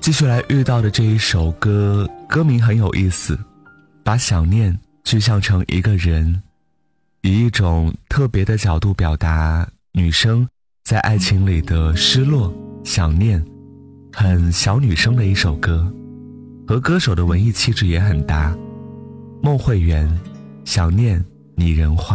继续来遇到的这一首歌，歌名很有意思，把想念具象成一个人，以一种特别的角度表达女生在爱情里的失落、想念，很小女生的一首歌，和歌手的文艺气质也很搭。孟慧圆，想念拟人化。